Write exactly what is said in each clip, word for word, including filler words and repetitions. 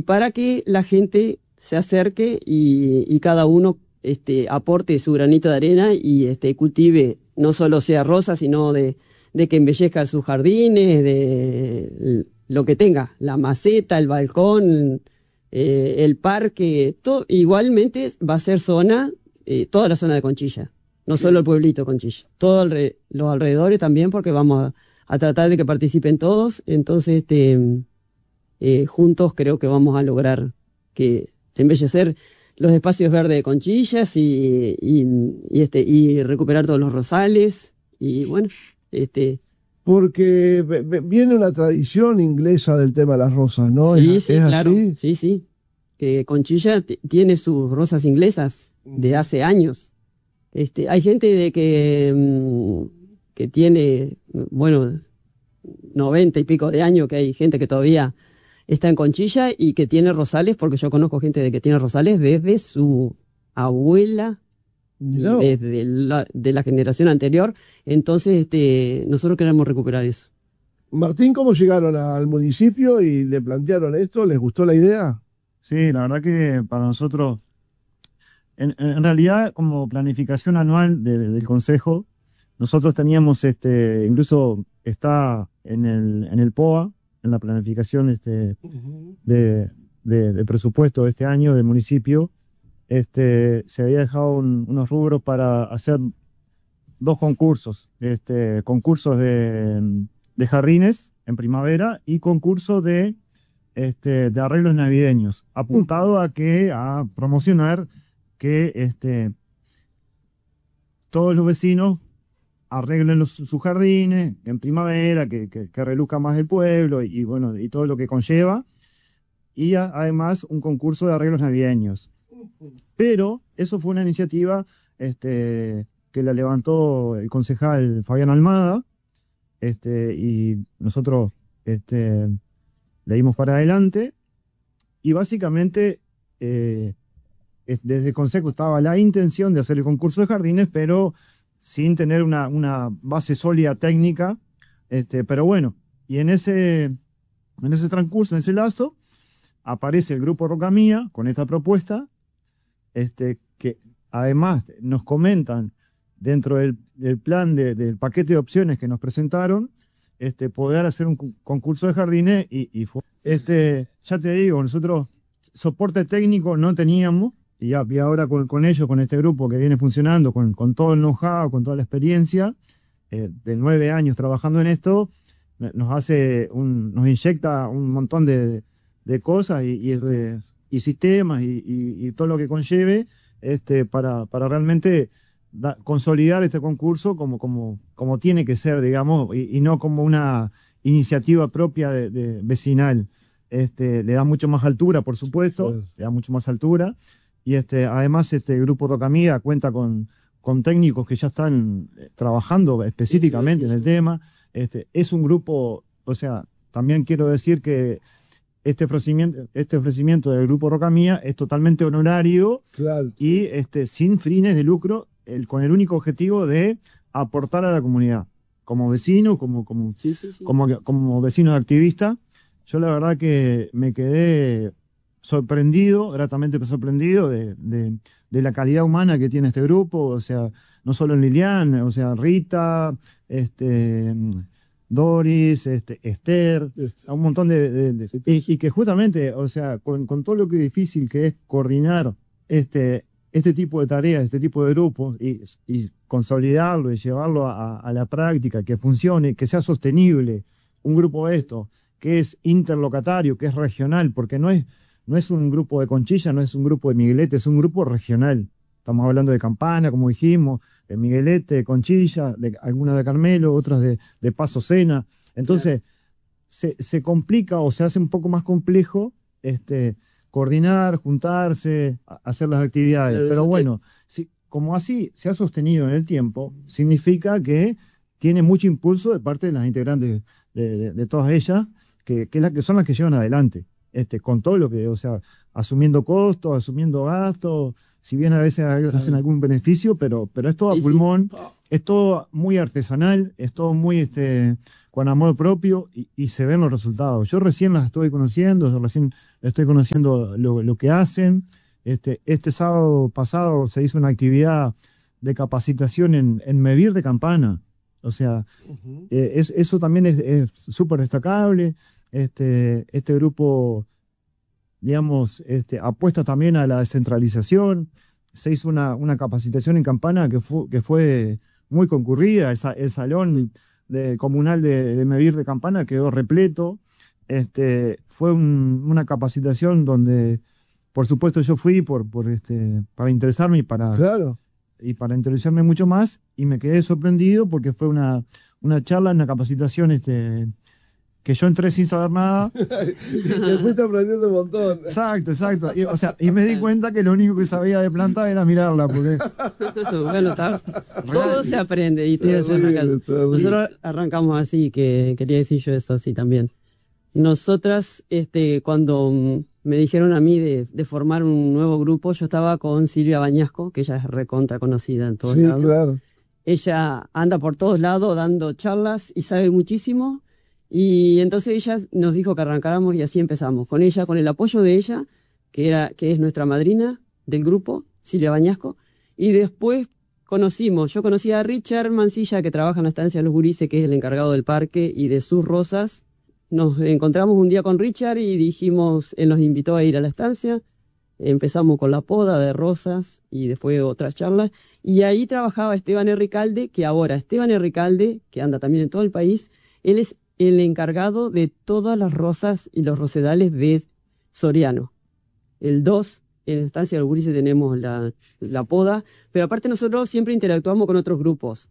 para que la gente se acerque y, y cada uno este, aporte su granito de arena y este, cultive, no solo sea rosa, sino de, de que embellezca sus jardines, de lo que tenga, la maceta, el balcón, eh, el parque, todo, igualmente va a ser zona, eh, toda la zona de Conchilla, no solo el pueblito Conchilla, todos alre los alrededores también, porque vamos a, a tratar de que participen todos, entonces este, eh, juntos creo que vamos a lograr que embellecer los espacios verdes de Conchillas y, y, y, este, y recuperar todos los rosales y bueno, este... Porque viene una tradición inglesa del tema de las rosas, ¿no? Sí, ¿Es, sí, es claro, así? sí, sí. Eh, Conchilla tiene sus rosas inglesas de hace años. Este, hay gente de que, mm, que tiene, bueno, noventa y pico de años, que hay gente que todavía está en Conchilla y que tiene rosales, porque yo conozco gente de que tiene rosales desde su abuela, No. desde la, de la generación anterior. Entonces, este, nosotros queremos recuperar eso. Martín, ¿cómo llegaron al municipio y le plantearon esto? ¿Les gustó la idea? Sí, la verdad que para nosotros, en, en realidad, como planificación anual de, del Consejo, nosotros teníamos, este, incluso está en el, en el P O A, en la planificación este, de, de, de presupuesto de este año del municipio, este, se había dejado un, unos rubros para hacer dos concursos, este, concursos de, de jardines en primavera y concursos de, este, de arreglos navideños, apuntado a que a promocionar que este, todos los vecinos arreglen los, sus jardines en primavera, que, que, que reluzca más el pueblo y, y bueno, y todo lo que conlleva, y a, además un concurso de arreglos navideños. Pero eso fue una iniciativa este, que la levantó el concejal Fabián Almada, este, y nosotros este, le dimos para adelante, y básicamente eh, desde el consejo estaba la intención de hacer el concurso de jardines, pero sin tener una, una base sólida técnica, este, pero bueno, y en ese, en ese transcurso, en ese lazo, aparece el grupo Rocamía con esta propuesta, este, que además nos comentan dentro del, del plan de, del paquete de opciones que nos presentaron, este, poder hacer un concurso de jardines y, y fue, este, ya te digo, nosotros soporte técnico no teníamos, y, ya, y ahora con, con ellos, con este grupo que viene funcionando, con, con todo el know-how, con toda la experiencia, eh, de nueve años trabajando en esto, nos hace un, nos inyecta un montón de, de cosas y, y, de, y sistemas y, y, y todo lo que conlleve este, para, para realmente da, consolidar este concurso como, como, como tiene que ser, digamos, y, y no como una iniciativa propia de, de vecinal. Este, le da mucho más altura, por supuesto, sí. Le da mucho más altura. Y este, además este el Grupo Rocamía cuenta con, con técnicos que ya están trabajando específicamente sí, sí, sí, en el sí. tema. Este, es un grupo, o sea, también quiero decir que este ofrecimiento, este ofrecimiento del Grupo Rocamía es totalmente honorario claro. y este, sin fines de lucro, el, con el único objetivo de aportar a la comunidad, como vecino, como, como, sí, sí, sí. como, como vecino activista. Yo la verdad que me quedé sorprendido, gratamente sorprendido de, de, de la calidad humana que tiene este grupo, o sea, no solo en Lilian, o sea, Rita, este, Doris, este, Esther, un montón de... de, de y, y que justamente, o sea, con, con todo lo que difícil que es coordinar este, este tipo de tareas, este tipo de grupos, y, y consolidarlo y llevarlo a, a la práctica, que funcione, que sea sostenible, un grupo de esto, que es interlocatario, que es regional, porque no es No es un grupo de Conchilla, no es un grupo de Miguelete, es un grupo regional. Estamos hablando de Campana, como dijimos, de Miguelete, de Conchilla, de algunas de Carmelo, otras de, de Paso Sena. Entonces, claro. se, se complica o se hace un poco más complejo este, coordinar, juntarse, hacer las actividades. Claro, Pero bueno, si, como así se ha sostenido en el tiempo, significa que tiene mucho impulso de parte de las integrantes de, de, de todas ellas, que, que, la, que son las que llevan adelante. este, con todo lo que, o sea, asumiendo costos, asumiendo gastos, si bien a veces hacen algún beneficio, pero, pero es todo Sí, a sí. pulmón, es todo muy artesanal, es todo muy este, con amor propio y, y se ven los resultados. Yo recién las estoy conociendo, recién estoy conociendo lo, lo que hacen. Este, este sábado pasado se hizo una actividad de capacitación en, en medir de campana. O sea, Ujú. eh, es, eso también es súper destacable. Este, este grupo, digamos, este, apuesta también a la descentralización. Se hizo una, una capacitación en Campana que fue, que fue muy concurrida. El, sa- el salón de, comunal de, de Medir de Campana quedó repleto. Este, fue un- una capacitación donde, por supuesto, yo fui por, por este, para interesarme y para, Claro. y para interesarme mucho más, y me quedé sorprendido porque fue una, una charla, una capacitación este, que yo entré sin saber nada. Te fuiste aprendiendo un montón. Exacto, exacto. Y, o sea, y me di cuenta que lo único que sabía de planta era mirarla, porque Bueno, está- todo se aprende y tiene que ser Terrible, arrancado. terrible. Nosotros arrancamos así, que quería decir yo eso así también. Nosotras, este, cuando mm, me dijeron a mí de, de formar un nuevo grupo, yo estaba con Silvia Bañasco, que ella es recontra conocida en todos Sí, lados. claro. Ella anda por todos lados dando charlas y sabe muchísimo. Y entonces ella nos dijo que arrancáramos y así empezamos. Con ella, con el apoyo de ella, que, era, que es nuestra madrina del grupo, Silvia Bañasco. Y después conocimos, yo conocí a Richard Mancilla, que trabaja en la estancia de los Gurises, que es el encargado del parque y de sus rosas. Nos encontramos un día con Richard y dijimos, él nos invitó a ir a la estancia. Empezamos con la poda de rosas y después otras charlas. Y ahí trabajaba Esteban Enricalde, que ahora Esteban Enricalde, que anda también en todo el país, él es el encargado de todas las rosas y los rosedales de Soriano. El dos, en la estancia de los Gurises tenemos la, la poda, pero aparte nosotros siempre interactuamos con otros grupos,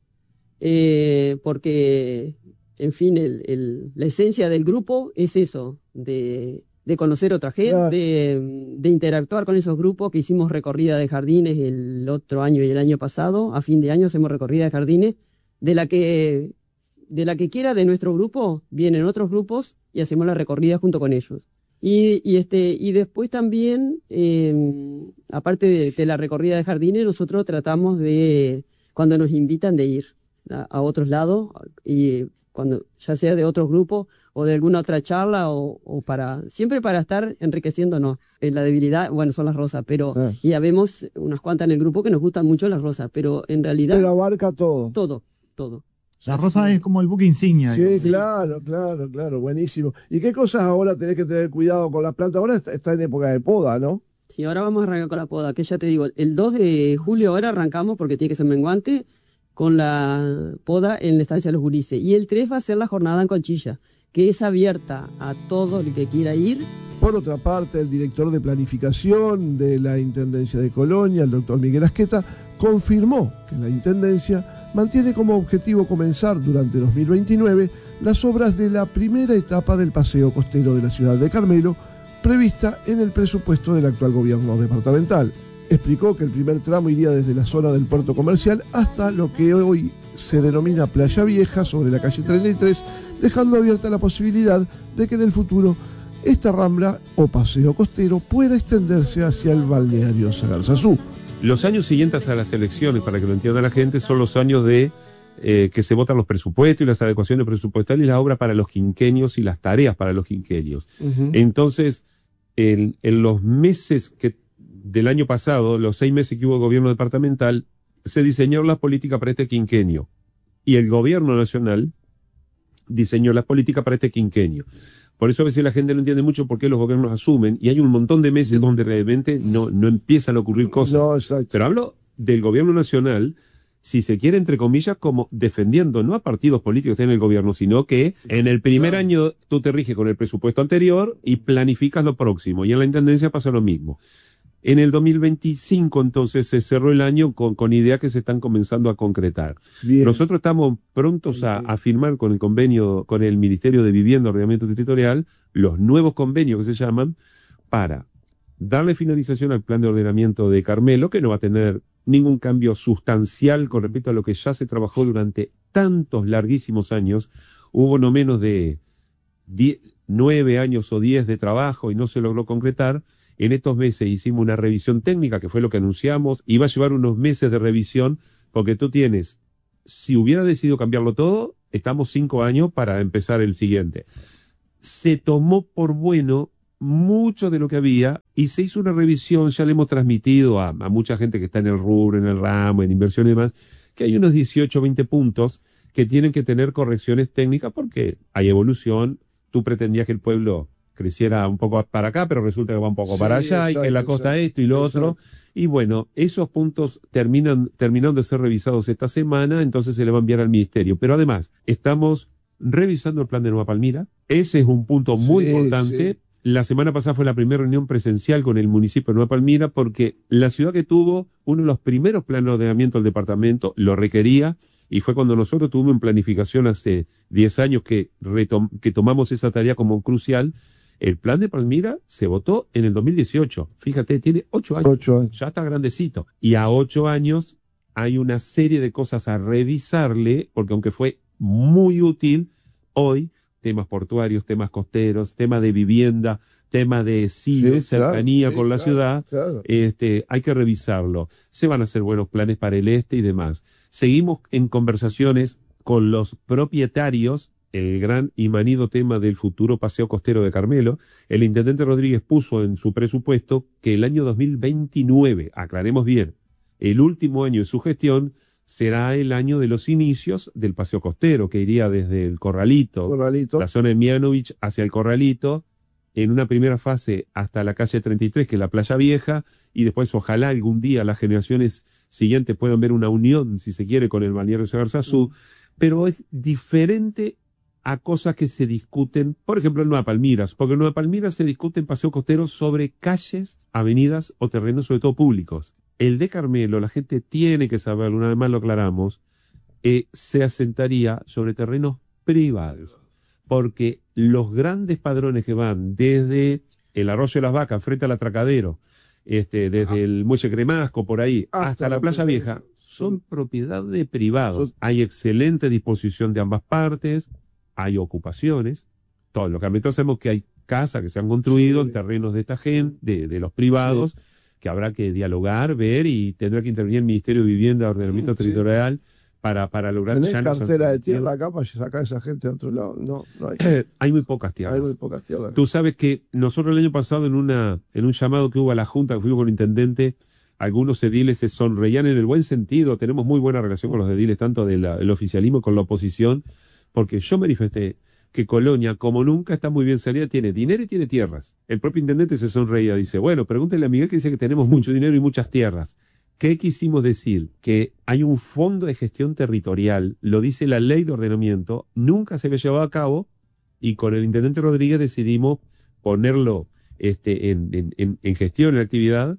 eh, porque, en fin, el, el, la esencia del grupo es eso, de, de conocer otra gente, Claro. de, de interactuar con esos grupos, que hicimos recorrida de jardines el otro año y el año pasado. A fin de año hacemos recorrida de jardines, de la que, de la que quiera de nuestro grupo, vienen otros grupos y hacemos la recorrida junto con ellos. Y, y, este, y después también, eh, aparte de, de la recorrida de jardines, nosotros tratamos de, cuando nos invitan, de ir a, a otros lados, y cuando ya sea de otros grupos o de alguna otra charla, o, o para, siempre para estar enriqueciéndonos. En la debilidad, bueno, son las rosas, pero Ah. ya vemos unas cuantas en el grupo que nos gustan mucho las rosas, pero en realidad Pero abarca todo. todo, todo. la rosa es como el buque insignia. Sí, digamos. claro, claro, claro, buenísimo. ¿Y qué cosas ahora tenés que tener cuidado con las plantas? Ahora está, está en época de poda, ¿no? Sí, ahora vamos a arrancar con la poda, que ya te digo, el dos de julio ahora arrancamos porque tiene que ser menguante con la poda en la estancia de los Gurises. Y el tres va a ser la jornada en Conchilla, que es abierta a todo el que quiera ir. Por otra parte, el director de planificación de la Intendencia de Colonia, el doctor Miguel Asqueta, confirmó que la Intendencia mantiene como objetivo comenzar durante dos mil veintinueve las obras de la primera etapa del paseo costero de la ciudad de Carmelo, prevista en el presupuesto del actual gobierno departamental. Explicó que el primer tramo iría desde la zona del puerto comercial hasta lo que hoy se denomina Playa Vieja, sobre la calle treinta y tres, dejando abierta la posibilidad de que en el futuro esta rambla o paseo costero pueda extenderse hacia el balneario Sagarzazú. Los años siguientes a las elecciones, para que lo entienda la gente, son los años de eh, que se votan los presupuestos y las adecuaciones presupuestales y la obra para los quinquenios y las tareas para los quinquenios. Uh-huh. Entonces, en, en los meses que del año pasado, los seis meses que hubo gobierno departamental, se diseñaron las políticas para este quinquenio. Y el gobierno nacional diseñó las políticas para este quinquenio. Por eso a veces la gente no entiende mucho por qué los gobiernos asumen, y hay un montón de meses donde realmente no, no empiezan a ocurrir cosas. No, exacto. Pero hablo del gobierno nacional, si se quiere, entre comillas, como defendiendo no a partidos políticos que estén en el gobierno, sino que en el primer Claro. año tú te riges con el presupuesto anterior y planificas lo próximo. Y en la Intendencia pasa lo mismo. En el dos mil veinticinco, entonces, se cerró el año con, con ideas que se están comenzando a concretar. Bien. Nosotros estamos prontos a, a firmar con el convenio, con el Ministerio de Vivienda y Ordenamiento Territorial, los nuevos convenios que se llaman, para darle finalización al plan de ordenamiento de Carmelo, que no va a tener ningún cambio sustancial con respecto a lo que ya se trabajó durante tantos larguísimos años. Hubo no menos de die, nueve años o diez de trabajo y no se logró concretar. En estos meses hicimos una revisión técnica, que fue lo que anunciamos. Iba a llevar unos meses de revisión, porque tú tienes, si hubiera decidido cambiarlo todo, estamos cinco años para empezar el siguiente. Se tomó por bueno mucho de lo que había y se hizo una revisión. Ya le hemos transmitido a, a mucha gente que está en el rubro, en el ramo, en inversión y demás, que hay unos dieciocho o veinte puntos que tienen que tener correcciones técnicas porque hay evolución. Tú pretendías que el pueblo creciera un poco para acá, pero resulta que va un poco sí, para allá, exacto, y que la costa exacto, esto y lo exacto. otro. Y bueno, esos puntos terminan, terminaron de ser revisados esta semana, entonces se le va a enviar al ministerio. Pero además, estamos revisando el plan de Nueva Palmira. Ese es un punto muy sí, importante. Sí. La semana pasada fue la primera reunión presencial con el municipio de Nueva Palmira, porque la ciudad que tuvo uno de los primeros planes de ordenamiento del departamento lo requería, y fue cuando nosotros tuvimos en planificación hace diez años que, retom que tomamos esa tarea como crucial. El plan de Palmira se votó en el dos mil dieciocho. Fíjate, tiene ocho años. Ocho años. Ya está grandecito. Y a ocho años hay una serie de cosas a revisarle, porque aunque fue muy útil, hoy temas portuarios, temas costeros, tema de vivienda, tema de silos, sí, cercanía claro, con sí, la claro, ciudad, claro. Este, hay que revisarlo. Se van a hacer buenos planes para el este y demás. Seguimos en conversaciones con los propietarios. El gran y manido tema del futuro paseo costero de Carmelo. El intendente Rodríguez puso en su presupuesto que el año dos mil veintinueve, aclaremos bien, el último año de su gestión, será el año de los inicios del paseo costero, que iría desde el Corralito, Corralito. la zona de Mianovich, hacia el Corralito, en una primera fase hasta la calle treinta y tres, que es la Playa Vieja, y después ojalá algún día las generaciones siguientes puedan ver una unión, si se quiere, con el balneario de Sagarzazú, mm. pero es diferente a cosas que se discuten, por ejemplo, en Nueva Palmira, porque en Nueva Palmira se discute en paseo costero sobre calles, avenidas o terrenos, sobre todo públicos. El de Carmelo, la gente tiene que saberlo, una vez más lo aclaramos, eh, se asentaría sobre terrenos privados, porque los grandes padrones que van desde el Arroyo de las Vacas, frente al Atracadero, este, desde ah. el Muelle Cremasco, por ahí, hasta, hasta la Playa Vieja, son propiedad de privados. Son... Hay excelente disposición de ambas partes, hay ocupaciones, todo lo que entonces sabemos que hay casas que se han construido sí. en terrenos de esta gente, de, de los privados, sí. que habrá que dialogar, ver, y tendrá que intervenir el Ministerio de Vivienda, Ordenamiento sí. Territorial, para, para lograr... ¿Tenés cartera de tierra acá para sacar a esa gente de otro lado? No, no hay. Hay muy pocas tierras. Hay muy pocas tierras. Tú sabes que nosotros el año pasado en una en un llamado que hubo a la Junta, que fuimos con el intendente, algunos ediles se sonreían en el buen sentido. Tenemos muy buena relación con los ediles, tanto del de oficialismo como con la oposición, porque yo manifesté que Colonia, como nunca está muy bien salida, tiene dinero y tiene tierras. El propio intendente se sonreía, dice, bueno, pregúntele a Miguel, que dice que tenemos mucho dinero y muchas tierras. ¿Qué quisimos decir? Que hay un fondo de gestión territorial, lo dice la ley de ordenamiento, nunca se había llevado a cabo, y con el intendente Rodríguez decidimos ponerlo este, en, en, en, en gestión, en actividad.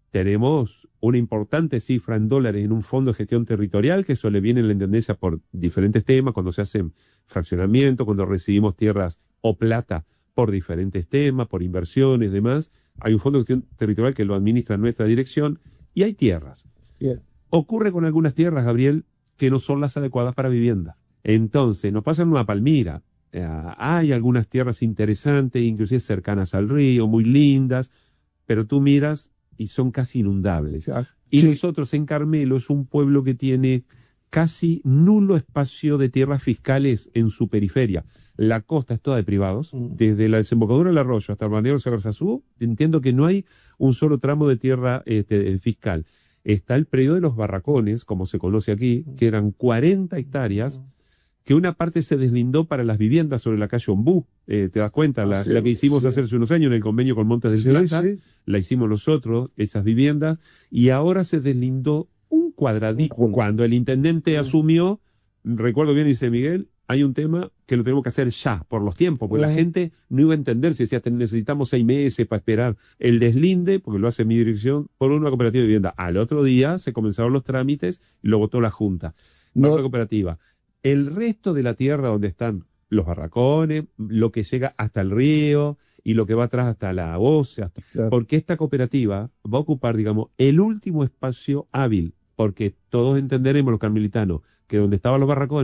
Tenemos una importante cifra en dólares en un fondo de gestión territorial, que eso le viene en la intendencia por diferentes temas, cuando se hacen fraccionamientos, cuando recibimos tierras o plata por diferentes temas, por inversiones, demás. Hay un fondo de gestión territorial que lo administra nuestra dirección, y hay tierras. Bien. Ocurre con algunas tierras, Gabriel, que no son las adecuadas para vivienda. Entonces, nos pasa en Nueva Palmira. Eh, hay algunas tierras interesantes, inclusive cercanas al río, muy lindas, pero tú miras y son casi inundables. Y sí. nosotros en Carmelo es un pueblo que tiene casi nulo espacio de tierras fiscales en su periferia. La costa es toda de privados, mm. desde la desembocadura del arroyo hasta el balneario de Sagarzazú, entiendo que no hay un solo tramo de tierra este, fiscal. Está el predio de los Barracones, como se conoce aquí, que eran cuarenta hectáreas, que una parte se deslindó para las viviendas sobre la calle Ombú, eh, te das cuenta, la, ah, sí, la que hicimos sí. hace unos años en el convenio con Montes del sí, Plata, sí. la hicimos nosotros, esas viviendas, y ahora se deslindó un cuadradito. Cuando el intendente sí. asumió, recuerdo bien, dice Miguel, hay un tema que lo tenemos que hacer ya, por los tiempos, porque uh-huh. la gente no iba a entender si decía, necesitamos seis meses para esperar el deslinde, porque lo hace mi dirección, por una cooperativa de vivienda. Al otro día se comenzaron los trámites y lo votó la Junta. No la cooperativa. El resto de la tierra donde están los barracones, lo que llega hasta el río y lo que va atrás hasta la Oce, hasta... claro. porque esta cooperativa va a ocupar, digamos, el último espacio hábil, porque todos entenderemos los carmelitanos que donde estaban los barracones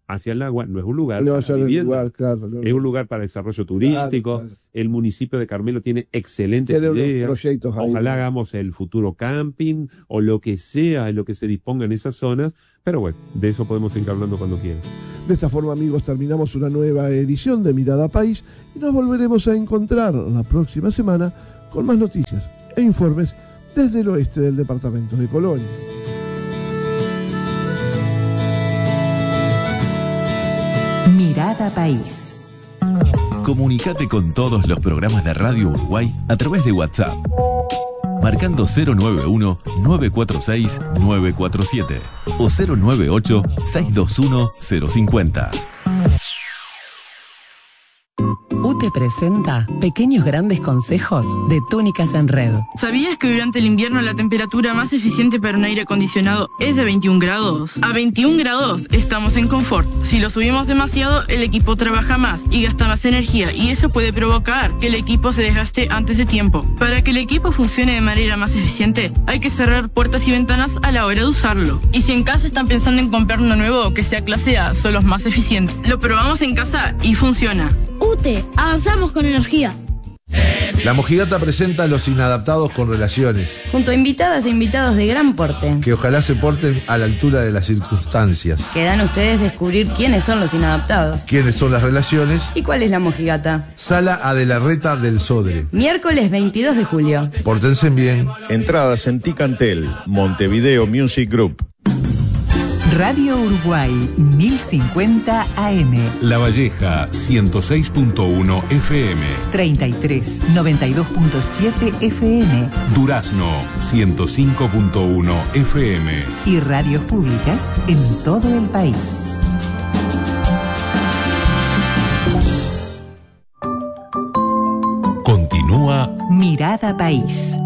hacia el agua, no es un lugar No va a para ser el vivienda. lugar, claro, no. Es un lugar para desarrollo turístico. Claro, claro. El municipio de Carmelo tiene excelentes Tiene unos ideas. proyectos ahí. Ojalá hagamos el futuro camping o lo que sea, lo que se disponga en esas zonas. Pero bueno, de eso podemos seguir hablando cuando quieran. De esta forma, amigos, terminamos una nueva edición de Mirada País y nos volveremos a encontrar la próxima semana con más noticias e informes desde el oeste del departamento de Colonia. Mirada País. Comunicate con todos los programas de Radio Uruguay a través de WhatsApp, marcando cero nueve uno, nueve cuatro seis, nueve cuatro siete o cero nueve ocho, seis dos uno, cero cinco cero. U T E presenta Pequeños Grandes Consejos de Túnicas en Red. ¿Sabías que durante el invierno la temperatura más eficiente para un aire acondicionado es de veintiún grados? A veintiún grados estamos en confort. Si lo subimos demasiado, el equipo trabaja más y gasta más energía, y eso puede provocar que el equipo se desgaste antes de tiempo. Para que el equipo funcione de manera más eficiente, hay que cerrar puertas y ventanas a la hora de usarlo. Y si en casa están pensando en comprar uno nuevo que sea clase A, son los más eficientes. Lo probamos en casa y funciona. U T E, avanzamos con energía. La Mojigata presenta a Los Inadaptados con Relaciones, junto a invitadas e invitados de gran porte, que ojalá se porten a la altura de las circunstancias. Quedan ustedes descubrir quiénes son los inadaptados, quiénes son las relaciones y cuál es la mojigata. Sala Adelarreta del Sodre, miércoles veintidós de julio. Pórtense bien. Entradas en Ticantel, Montevideo Music Group. Radio Uruguay mil cincuenta A M. La Valleja ciento seis punto uno F M. treinta y tres, noventa y dos punto siete F M. Durazno ciento cinco punto uno F M. Y radios públicas en todo el país. Continúa Mirada País.